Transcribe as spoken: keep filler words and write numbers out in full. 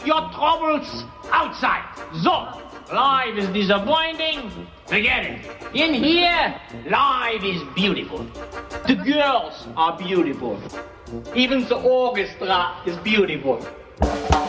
your troubles outside. So, life is disappointing. Forget it. In here, life is beautiful. The girls are beautiful. Even the orchestra is beautiful.